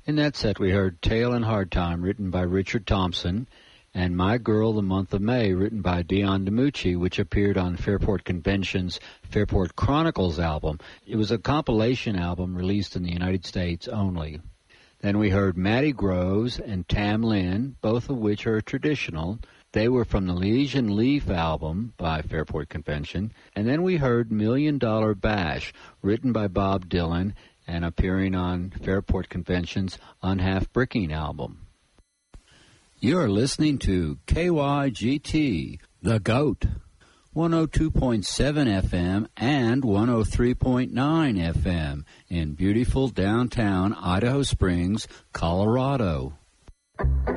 In that set, we heard Tale and Hard Time, written by Richard Thompson, and My Girl, the Month of May, written by Dion DiMucci, which appeared on Fairport Convention's Fairport Chronicles album. It was a compilation album released in the United States only. Then we heard Matty Groves and Tam Lin, both of which are traditional. They were from the Elysian Leaf album by Fairport Convention. And then we heard $1 Million Bash, written by Bob Dylan and appearing on Fairport Convention's Unhalf Bricking album. You're listening to KYGT, The GOAT, 102.7 FM and 103.9 FM in beautiful downtown Idaho Springs, Colorado.